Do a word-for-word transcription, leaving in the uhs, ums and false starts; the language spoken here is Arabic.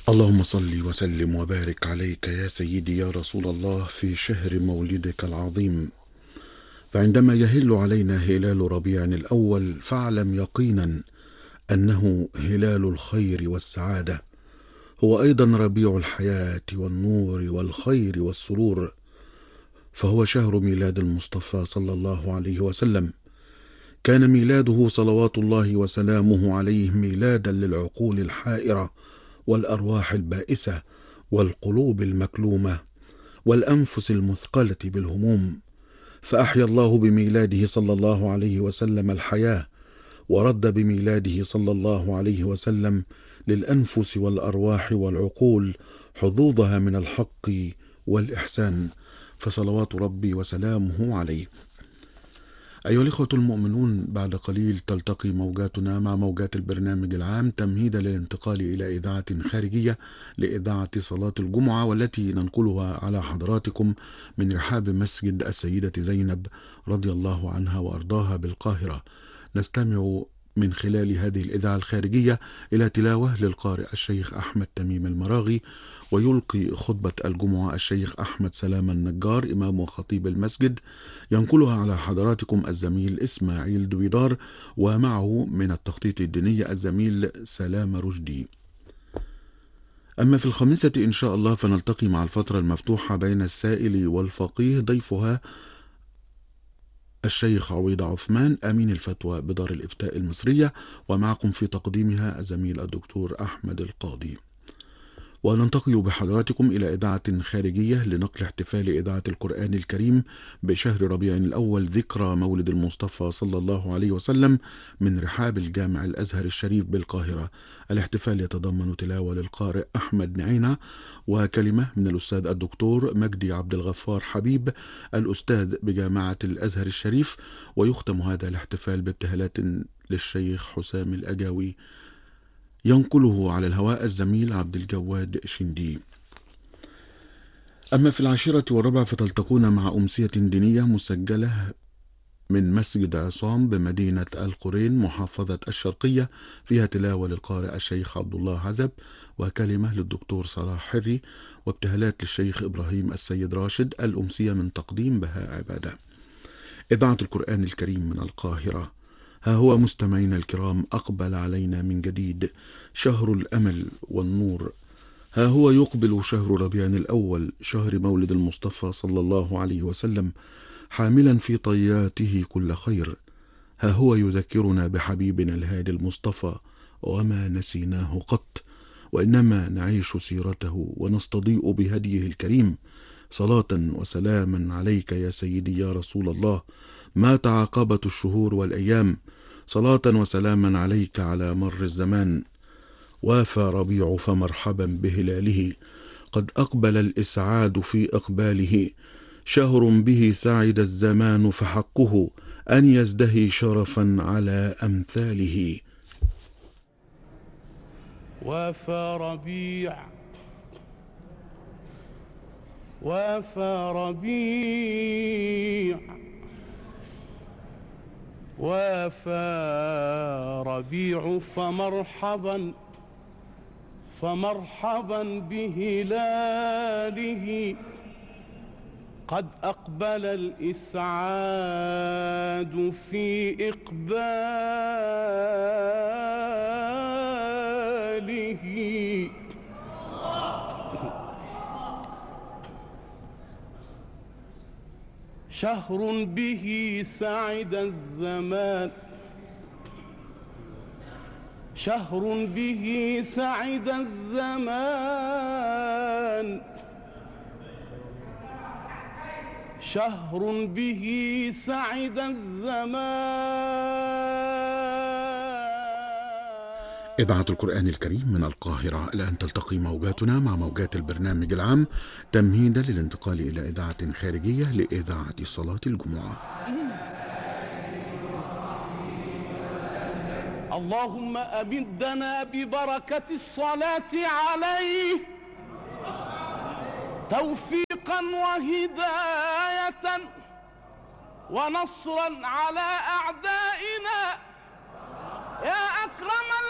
اللهم صل وسلم وبارك عليك يا سيدي يا رسول الله في شهر مولدك العظيم. فعندما يهل علينا هلال ربيع الأول فاعلم يقينا أنه هلال الخير والسعادة، هو أيضا ربيع الحياة والنور والخير والسرور، فهو شهر ميلاد المصطفى صلى الله عليه وسلم. كان ميلاده صلوات الله وسلامه عليه ميلادا للعقول الحائرة والأرواح البائسة والقلوب المكلومة والأنفس المثقلة بالهموم، فأحيا الله بميلاده صلى الله عليه وسلم الحياة، ورد بميلاده صلى الله عليه وسلم للأنفس والأرواح والعقول حظوظها من الحق والإحسان، فصلوات ربي وسلامه عليه. أيها الإخوة المؤمنون، بعد قليل تلتقي موجاتنا مع موجات البرنامج العام تمهيدا للانتقال إلى إذاعة خارجية لإذاعة صلاة الجمعة، والتي ننقلها على حضراتكم من رحاب مسجد السيدة زينب رضي الله عنها وأرضاها بالقاهرة. نستمع من خلال هذه الإذاعة الخارجية إلى تلاوة للقارئ الشيخ أحمد تميم المراغي، ويلقي خطبة الجمعة الشيخ أحمد سلام النجار إمام وخطيب المسجد، ينقلها على حضراتكم الزميل إسماعيل دويدار، ومعه من التخطيط الديني الزميل سلام رشدي. أما في الخامسة إن شاء الله فنلتقي مع الفترة المفتوحة بين السائل والفقيه، ضيفها الشيخ عويض عثمان أمين الفتوى بدار الإفتاء المصرية، ومعكم في تقديمها الزميل الدكتور أحمد القاضي. وننتقل بحضراتكم إلى إذاعة خارجية لنقل احتفال إذاعة القرآن الكريم بشهر ربيع الأول ذكرى مولد المصطفى صلى الله عليه وسلم من رحاب الجامع الأزهر الشريف بالقاهرة. الاحتفال يتضمن تلاوة للقارئ أحمد نعينة، وكلمة من الأستاذ الدكتور مجدي عبد الغفار حبيب الأستاذ بجامعة الأزهر الشريف، ويختم هذا الاحتفال بابتهالات للشيخ حسام الأجاوي ينقله على الهواء الزميل عبد الجواد شندي. أما في العاشرة والربع فتلتقون مع أمسية دينية مسجلة من مسجد عصام بمدينة القرين محافظة الشرقية، فيها تلاوة للقارئ الشيخ عبد الله عزب، وكلمة للدكتور صلاح حري، وابتهالات للشيخ إبراهيم السيد راشد. الأمسية من تقديم بهاء عبادة. إذاعة القرآن الكريم من القاهرة. ها هو مستمعينا الكرام أقبل علينا من جديد شهر الأمل والنور، ها هو يقبل شهر ربيع الأول، شهر مولد المصطفى صلى الله عليه وسلم، حاملا في طياته كل خير. ها هو يذكرنا بحبيبنا الهادي المصطفى، وما نسيناه قط، وإنما نعيش سيرته ونستضيء بهديه الكريم. صلاة وسلاما عليك يا سيدي يا رسول الله، ما تعاقبت الشهور والأيام، صلاة وسلاما عليك على مر الزمان. وافى ربيع فمرحبا بهلاله، قد أقبل الإسعاد في إقباله، شهر به سعد الزمان فحقه أن يزدهي شرفا على أمثاله. وافى ربيع وافى ربيع وافى ربيع فمرحبا فمرحبا بهلاله، قد أقبل الإسعاد في إقباله. شهر به سعد الزمان، شهر به سعد الزمان، شهر به سعد الزمان. إذاعة القرآن الكريم من القاهرة. الآن تلتقي موجاتنا مع موجات البرنامج العام تمهيدا للانتقال إلى إذاعة خارجية لإذاعة صلاة الجمعة. اللهم أمدنا ببركة الصلاة عليه توفيقا وهداية ونصرا على أعدائنا يا أكرم